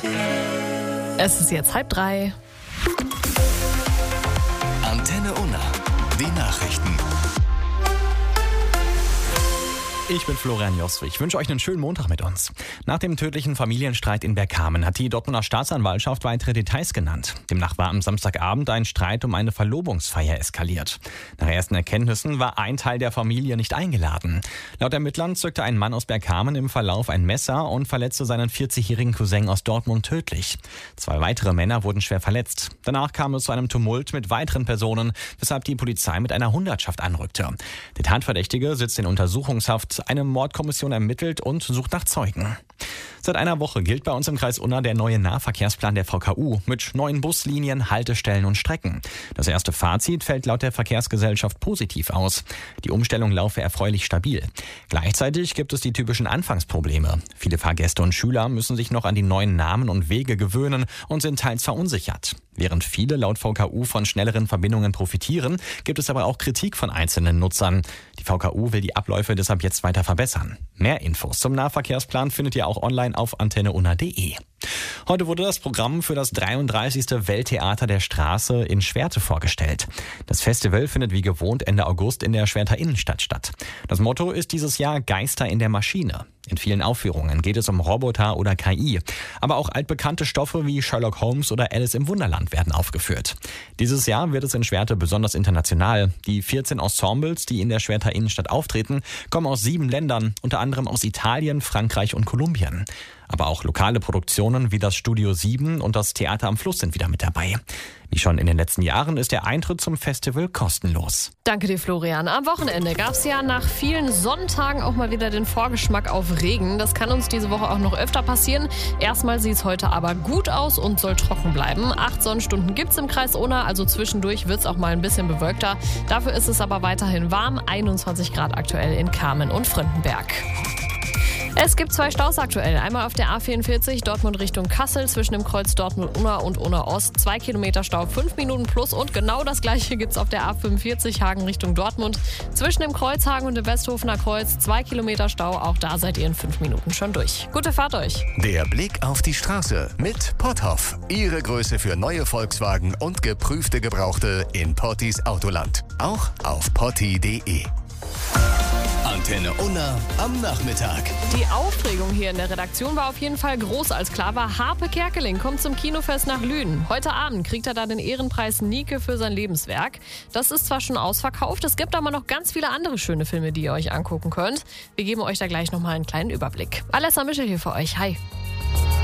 Es ist jetzt 2:30. Antenne Unna, die Nachrichten. Ich bin Florian Joswig. Ich wünsche euch einen schönen Montag mit uns. Nach dem tödlichen Familienstreit in Bergkamen hat die Dortmunder Staatsanwaltschaft weitere Details genannt. Demnach war am Samstagabend ein Streit um eine Verlobungsfeier eskaliert. Nach ersten Erkenntnissen war ein Teil der Familie nicht eingeladen. Laut Ermittlern zückte ein Mann aus Bergkamen im Verlauf ein Messer und verletzte seinen 40-jährigen Cousin aus Dortmund tödlich. 2 weitere Männer wurden schwer verletzt. Danach kam es zu einem Tumult mit weiteren Personen, weshalb die Polizei mit einer Hundertschaft anrückte. Der Tatverdächtige sitzt in Untersuchungshaft. Eine Mordkommission ermittelt und sucht nach Zeugen. Seit einer Woche gilt bei uns im Kreis Unna der neue Nahverkehrsplan der VKU mit neuen Buslinien, Haltestellen und Strecken. Das erste Fazit fällt laut der Verkehrsgesellschaft positiv aus. Die Umstellung laufe erfreulich stabil. Gleichzeitig gibt es die typischen Anfangsprobleme. Viele Fahrgäste und Schüler müssen sich noch an die neuen Namen und Wege gewöhnen und sind teils verunsichert. Während viele laut VKU von schnelleren Verbindungen profitieren, gibt es aber auch Kritik von einzelnen Nutzern. Die VKU will die Abläufe deshalb jetzt weiter verbessern. Mehr Infos zum Nahverkehrsplan findet ihr auch online auf antenneunna.de. Heute wurde das Programm für das 33. Welttheater der Straße in Schwerte vorgestellt. Das Festival findet wie gewohnt Ende August in der Schwerter Innenstadt statt. Das Motto ist dieses Jahr Geister in der Maschine. In vielen Aufführungen geht es um Roboter oder KI. Aber auch altbekannte Stoffe wie Sherlock Holmes oder Alice im Wunderland werden aufgeführt. Dieses Jahr wird es in Schwerte besonders international. Die 14 Ensembles, die in der Schwerter Innenstadt auftreten, kommen aus 7 Ländern, unter anderem aus Italien, Frankreich und Kolumbien. Aber auch lokale Produktionen wie das Studio 7 und das Theater am Fluss sind wieder mit dabei. Wie schon in den letzten Jahren ist der Eintritt zum Festival kostenlos. Danke dir, Florian. Am Wochenende gab es ja nach vielen Sonntagen auch mal wieder den Vorgeschmack auf Regen. Das kann uns diese Woche auch noch öfter passieren. Erstmal sieht es heute aber gut aus und soll trocken bleiben. 8 Sonnenstunden gibt es im Kreis Unna, also zwischendurch wird es auch mal ein bisschen bewölkter. Dafür ist es aber weiterhin warm, 21 Grad aktuell in Kamen und Fründenberg. Es gibt 2 Staus aktuell. Einmal auf der A44 Dortmund Richtung Kassel zwischen dem Kreuz Dortmund-Unna und Unna-Ost. 2 Kilometer Stau, 5 Minuten plus. Und genau das gleiche gibt es auf der A45 Hagen Richtung Dortmund. Zwischen dem Kreuz Hagen und dem Westhofener Kreuz 2 Kilometer Stau. Auch da seid ihr in 5 Minuten schon durch. Gute Fahrt euch. Der Blick auf die Straße mit Potthoff. Ihre Größe für neue Volkswagen und geprüfte Gebrauchte in Pottis Autoland. Auch auf potti.de. Antenne Unna am Nachmittag. Die Aufregung hier in der Redaktion war auf jeden Fall groß, als klar war, Harpe Kerkeling kommt zum Kinofest nach Lünen. Heute Abend kriegt er da den Ehrenpreis Nike für sein Lebenswerk. Das ist zwar schon ausverkauft, es gibt aber noch ganz viele andere schöne Filme, die ihr euch angucken könnt. Wir geben euch da gleich nochmal einen kleinen Überblick. Alessa Michel hier für euch. Hi.